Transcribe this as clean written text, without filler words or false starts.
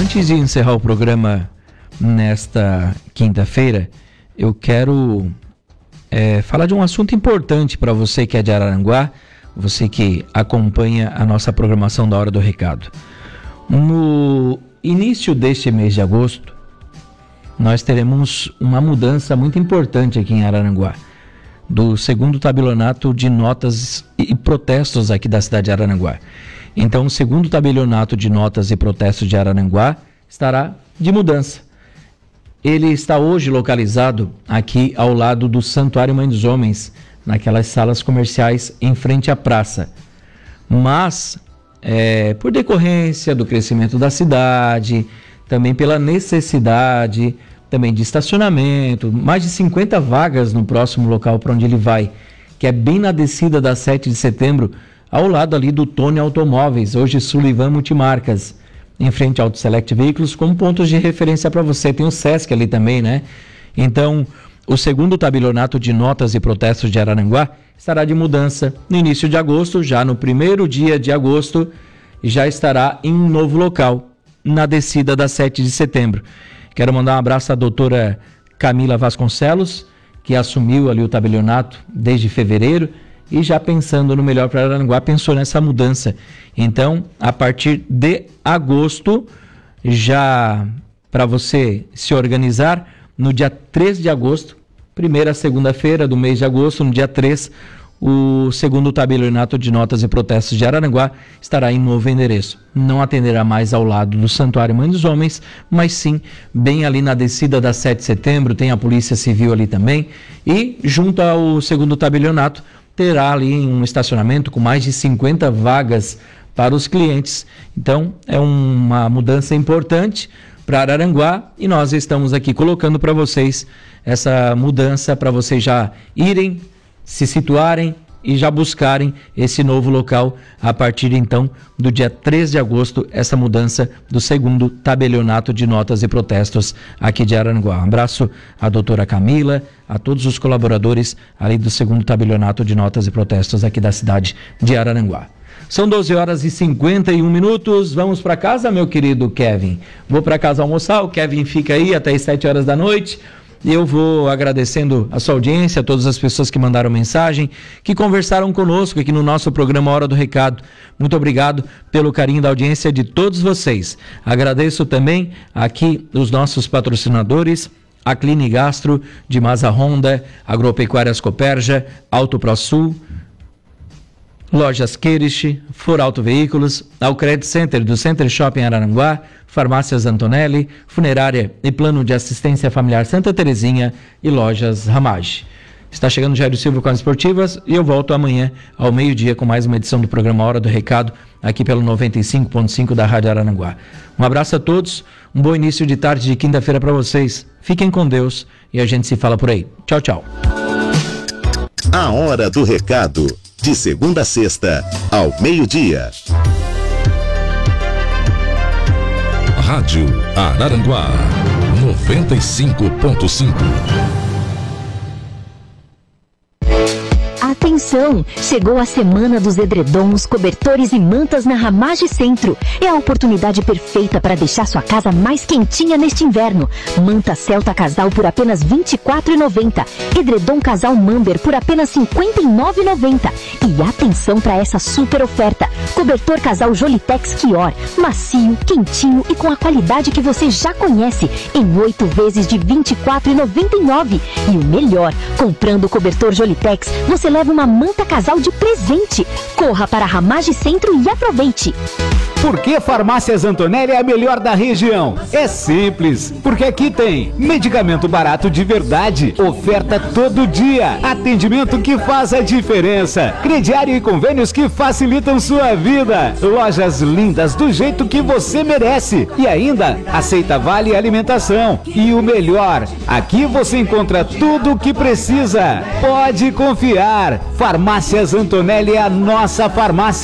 Antes de encerrar o programa nesta quinta-feira, eu quero falar de um assunto importante para você que é de Araranguá, você que acompanha a nossa programação da Hora do Recado. No início deste mês de agosto, nós teremos uma mudança muito importante aqui em Araranguá, do 2º tabelionato de notas e protestos aqui da cidade de Araranguá. Então, o 2º tabelionato de notas e protestos de Araranguá estará de mudança. Ele está hoje localizado aqui ao lado do Santuário Mãe dos Homens, naquelas salas comerciais em frente à praça. Mas, por decorrência do crescimento da cidade, também pela necessidade também de estacionamento, mais de 50 vagas no próximo local para onde ele vai, que é bem na descida da 7 de setembro, ao lado ali do Tony Automóveis, hoje Sullivan Multimarcas, em frente ao Auto Select Veículos, como pontos de referência para você. Tem o Sesc ali também, né? Então, o 2º tabelionato de notas e protestos de Araranguá estará de mudança no início de agosto, já no primeiro dia de agosto, já estará em um novo local, na descida da 7 de setembro. Quero mandar um abraço à doutora Camila Vasconcelos, que assumiu ali o tabelionato desde fevereiro, e já pensando no melhor para Araranguá, pensou nessa mudança. Então, a partir de agosto, já para você se organizar, no dia 3 de agosto, primeira segunda-feira do mês de agosto, no dia 3, o 2º tabelionato de notas e protestos de Araranguá estará em novo endereço. Não atenderá mais ao lado do Santuário Mãe dos Homens, mas sim bem ali na descida da 7 de setembro, tem a Polícia Civil ali também, e junto ao 2º tabelionato, terá ali um estacionamento com mais de 50 vagas para os clientes. Então, é uma mudança importante para Araranguá e nós estamos aqui colocando para vocês essa mudança, para vocês já irem, se situarem e já buscarem esse novo local a partir então do dia 3 de agosto, essa mudança do 2º tabelionato de notas e protestos aqui de Araranguá. Um abraço à doutora Camila, a todos os colaboradores ali do 2º tabelionato de notas e protestos aqui da cidade de Araranguá. São 12 horas e 51 minutos, vamos para casa, meu querido Kevin? Vou para casa almoçar, o Kevin fica aí até as 7 horas da noite. Eu vou agradecendo a sua audiência, a todas as pessoas que mandaram mensagem, que conversaram conosco aqui no nosso programa Hora do Recado. Muito obrigado pelo carinho da audiência de todos vocês. Agradeço também aqui os nossos patrocinadores, a Clinigastro de Masa Honda, Agropecuárias Copérgia, Auto ProSul, Lojas Queirich, For Auto Veículos, ao Credit Center do Center Shopping Araranguá, Farmácias Antonelli, Funerária e Plano de Assistência Familiar Santa Terezinha e Lojas Ramage. Está chegando Jairo Silva com as esportivas e eu volto amanhã ao meio-dia com mais uma edição do programa Hora do Recado, aqui pelo 95.5 da Rádio Araranguá. Um abraço a todos, um bom início de tarde de quinta-feira para vocês. Fiquem com Deus e a gente se fala por aí. Tchau, tchau. A Hora do Recado, de segunda a sexta, ao meio-dia. Rádio Araranguá 95.5. Atenção! Chegou a semana dos edredons, cobertores e mantas na Ramage Centro. É a oportunidade perfeita para deixar sua casa mais quentinha neste inverno. Manta Celta Casal por apenas R$ 24,90. Edredom Casal Mamber por apenas R$ 59,90. E atenção para essa super oferta. Cobertor Casal Jolitex Quior. Macio, quentinho e com a qualidade que você já conhece. Em 8 vezes de R$ 24,99. E o melhor, comprando o cobertor Jolitex, você leva uma manta casal de presente. Corra para a Ramage Centro e aproveite. Por que Farmácias Antonelli é a melhor da região? É simples, porque aqui tem medicamento barato de verdade, oferta todo dia, atendimento que faz a diferença, crediário e convênios que facilitam sua vida, lojas lindas do jeito que você merece e ainda aceita vale alimentação. E o melhor, aqui você encontra tudo o que precisa. Pode confiar, Farmácias Antonelli é a nossa farmácia.